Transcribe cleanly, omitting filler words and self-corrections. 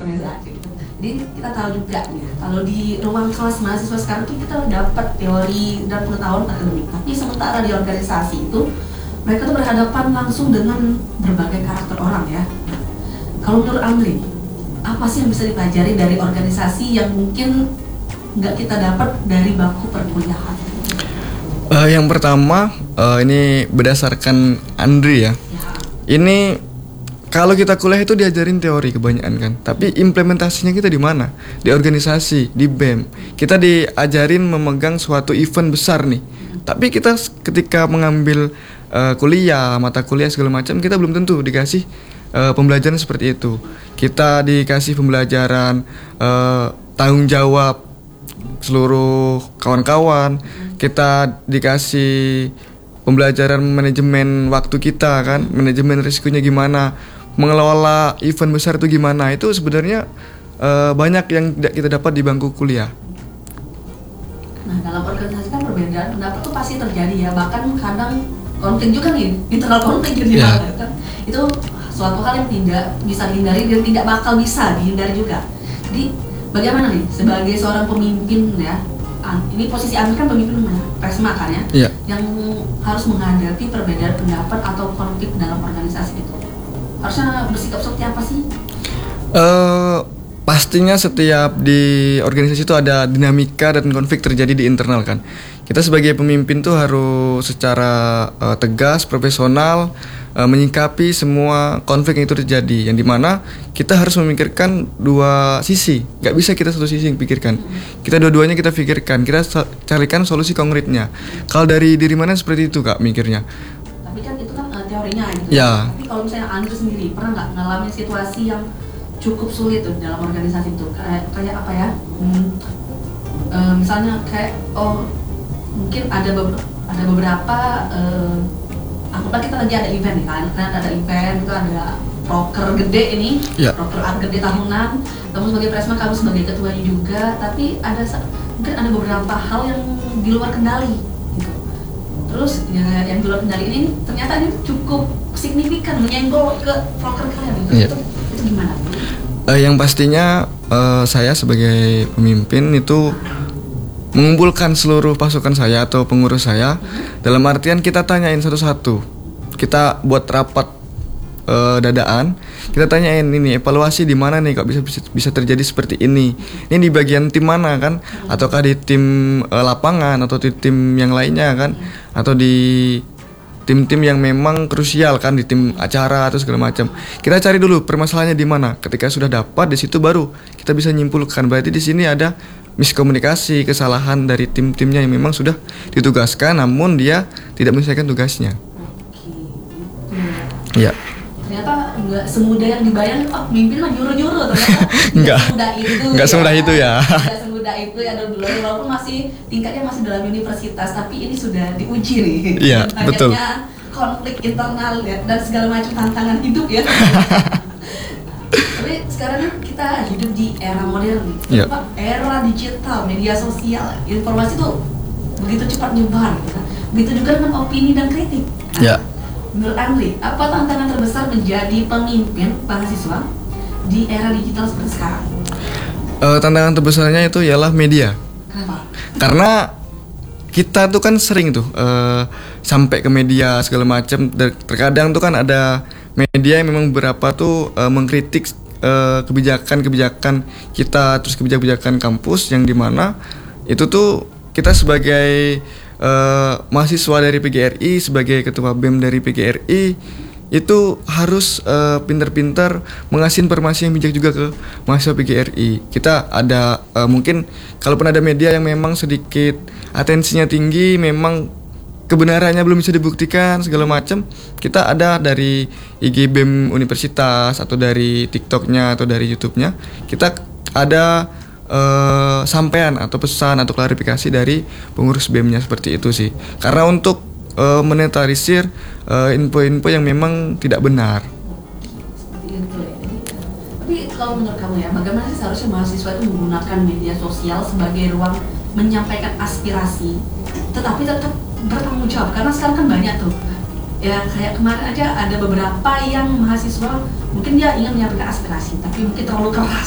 organisasi. Jadi kita tahu juga nih, kalau di ruang kelas mahasiswa sekarang tuh kita dapat teori dan pengetahuan akademik, tapi sementara di organisasi itu mereka tuh berhadapan langsung dengan berbagai karakter orang ya. Kalau menurut Andri, apa sih yang bisa dipelajari dari organisasi yang mungkin nggak kita dapat dari bangku perkuliahan? Yang pertama, ini berdasarkan Andri ya. Ini kalau kita kuliah itu diajarin teori kebanyakan kan, tapi implementasinya kita di mana? Di organisasi, di BEM. Kita diajarin memegang suatu event besar nih. Tapi kita ketika mengambil kuliah, mata kuliah segala macam, kita belum tentu dikasih pembelajaran seperti itu. Kita dikasih pembelajaran tanggung jawab seluruh kawan-kawan. Kita dikasih pembelajaran manajemen waktu kita kan, manajemen risikonya gimana, mengelola event besar itu gimana. Itu sebenarnya banyak yang tidak kita dapat di bangku kuliah. Nah, dalam organisasi kan perbedaan pendapat tuh pasti terjadi ya, bahkan kadang konflik juga nih, internal konflik gitu ya. Kan? Itu suatu hal yang tidak bisa dihindari dan tidak bakal bisa dihindari juga. Jadi bagaimana nih sebagai seorang pemimpin ya, ini posisi Amir kan pemimpin Presma kan ya, yang harus menghadapi perbedaan pendapat atau konflik dalam organisasi itu, harusnya bersikap seperti apa sih? Pastinya setiap di organisasi itu ada dinamika dan konflik terjadi di internal kan. Kita sebagai pemimpin tuh harus secara tegas, profesional menyikapi semua konflik yang itu terjadi, yang dimana kita harus memikirkan dua sisi, nggak bisa kita satu sisi yang pikirkan, kita dua-duanya kita pikirkan, kita carikan solusi konkretnya. Kalau dari diri mana seperti itu Kak mikirnya? Tapi kan itu kan teorinya gitu. Ya. Tapi kalau misalnya Andrew sendiri pernah nggak ngalamin situasi yang cukup sulit tuh dalam organisasi itu, kayak apa ya? Misalnya kayak mungkin ada beberapa anggaplah kita lagi ada event nih kan, ada event itu ada proker gede ini, proker art gede tahunan. Kamu sebagai Presma, kamu sebagai ketuanya juga, tapi mungkin ada beberapa hal yang di luar kendali gitu. Terus ya, yang di luar kendali ini ternyata ini cukup signifikan menyenggol ke proker kalian gitu. Itu gimana? Yang pastinya saya sebagai pemimpin itu mengumpulkan seluruh pasukan saya atau pengurus saya, dalam artian kita tanyain satu-satu. Kita buat rapat dadaan, kita tanyain ini evaluasi di mana nih kok bisa terjadi seperti ini. Ini di bagian tim mana kan? Ataukah di tim lapangan atau di tim yang lainnya kan? Atau di tim-tim yang memang krusial kan, di tim acara atau segala macam. Kita cari dulu permasalahannya di mana. Ketika sudah dapat, di situ baru kita bisa nyimpulkan berarti di sini ada miskomunikasi, kesalahan dari tim-timnya yang memang sudah ditugaskan namun dia tidak menyelesaikan tugasnya. Iya. Ternyata nggak semudah yang dibayang, mimpin mah nyuruh-nyuruh, ternyata nggak semudah itu ya. Nggak semudah itu ya, walaupun masih tingkatnya masih dalam universitas, tapi ini sudah diuji nih. Iya, betul. Konflik internal ya, dan segala macam tantangan hidup ya. Tapi sekarang kan kita hidup di era modern, era digital, media sosial, informasi tuh begitu cepat nyebar, gitu kan. Begitu juga dengan opini dan kritik. Menurut Andri, apa tantangan terbesar menjadi pemimpin mahasiswa di era digital seperti sekarang? Tantangan terbesarnya itu ialah media. Kenapa? Karena kita tuh kan sering tuh sampai ke media segala macam. Terkadang tuh kan ada media yang memang beberapa tuh mengkritik kebijakan kita, terus kebijakan kampus, yang dimana itu tuh kita sebagai mahasiswa dari PGRI, sebagai ketua BEM dari PGRI, itu harus pintar-pintar mengasih informasi yang bijak juga ke mahasiswa PGRI. Kita ada mungkin kalaupun ada media yang memang sedikit atensinya tinggi, memang kebenarannya belum bisa dibuktikan segala macam, kita ada dari IG BEM Universitas atau dari TikToknya atau dari YouTube-nya, kita ada sampaian atau pesan atau klarifikasi dari pengurus BEM-nya, seperti itu sih. Karena untuk menetralisir info-info yang memang tidak benar. Seperti itu ya. Tapi kalau menurut kamu ya, bagaimana sih seharusnya mahasiswa itu menggunakan media sosial sebagai ruang menyampaikan aspirasi, tetapi tetap bertanggung jawab? Karena sekarang kan banyak tuh ya, kayak kemarin aja ada beberapa yang mahasiswa mungkin dia ingin menyampaikan aspirasi tapi mungkin terlalu keras